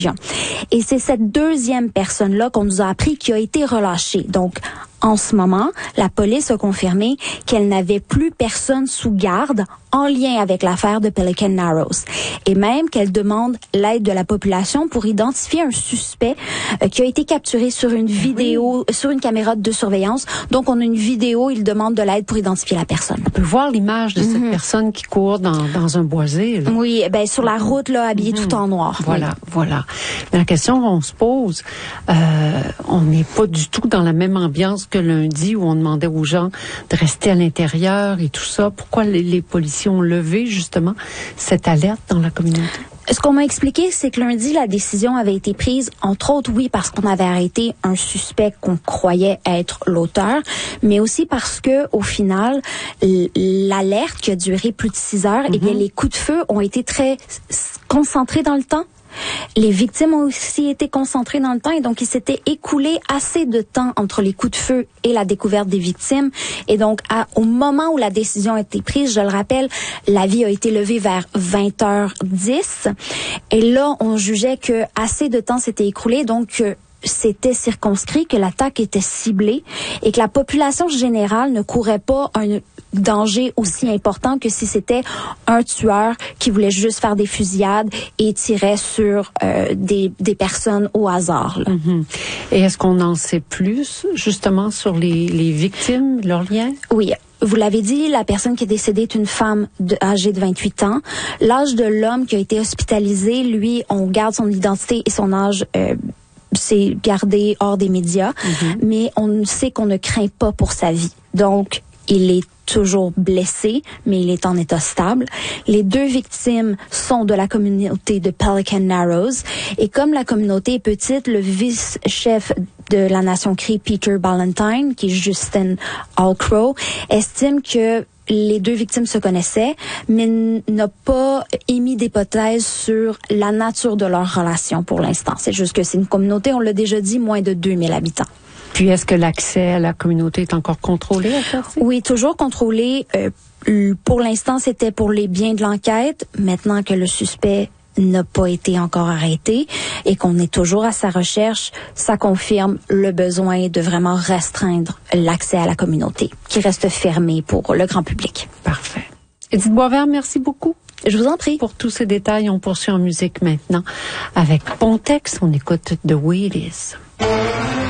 Et c'est cette deuxième personne-là qu'on nous a appris qui a été relâchée. Donc, en ce moment, la police a confirmé qu'elle n'avait plus personne sous garde en lien avec l'affaire de Pelican Narrows. Et même qu'elle demande l'aide de la population pour identifier un suspect qui a été capturé sur une vidéo, sur une caméra de surveillance. Donc, on a une vidéo, il demande de l'aide pour identifier la personne. On peut voir l'image de cette personne qui court dans un boisé. Là. Oui, ben sur la route, là, habillée tout en noir. Voilà, voilà. Mais la question qu'on se pose, on n'est pas du tout dans la même ambiance que lundi où on demandait aux gens de rester à l'intérieur et tout ça. Pourquoi les policiers ont levé justement cette alerte dans la communauté? Ce qu'on m'a expliqué, c'est que lundi, la décision avait été prise, entre autres, oui, parce qu'on avait arrêté un suspect qu'on croyait être l'auteur, mais aussi parce que, au final, l'alerte qui a duré plus de 6 heures, eh bien, les coups de feu ont été très concentrés dans le temps. Les victimes ont aussi été concentrées dans le temps et donc il s'était écoulé assez de temps entre les coups de feu et la découverte des victimes. Et donc, au moment où la décision a été prise, je le rappelle, l'avis a été levé vers 20h10. Et là, on jugeait que assez de temps s'était écoulé, donc c'était circonscrit, que l'attaque était ciblée et que la population générale ne courait pas un danger aussi important que si c'était un tueur qui voulait juste faire des fusillades et tirait sur des personnes au hasard. Là. Et est-ce qu'on en sait plus justement sur les victimes, leurs liens? Oui. Vous l'avez dit, la personne qui est décédée est une femme âgée de 28 ans. L'âge de l'homme qui a été hospitalisé, lui, on garde son identité et son âge c'est gardé hors des médias, mais on sait qu'on ne craint pas pour sa vie. Donc, il est toujours blessé, mais il est en état stable. Les 2 victimes sont de la communauté de Pelican Narrows. Et comme la communauté est petite, le vice-chef de la Nation Cree, Peter Ballantine, qui est Justin Allcrow, estime que les 2 victimes se connaissaient, mais n'a pas émis d'hypothèse sur la nature de leur relation pour l'instant. C'est juste que c'est une communauté, on l'a déjà dit, moins de 2000 habitants. Puis, est-ce que l'accès à la communauté est encore contrôlé à faire ça? Oui, toujours contrôlé. Pour l'instant, c'était pour les biens de l'enquête. Maintenant que le suspect n'a pas été encore arrêté et qu'on est toujours à sa recherche, ça confirme le besoin de vraiment restreindre l'accès à la communauté, qui reste fermé pour le grand public. Parfait. Edith Boisvert, merci beaucoup. Je vous en prie. Pour tous ces détails, on poursuit en musique maintenant avec Pontex. On écoute The Way It Is.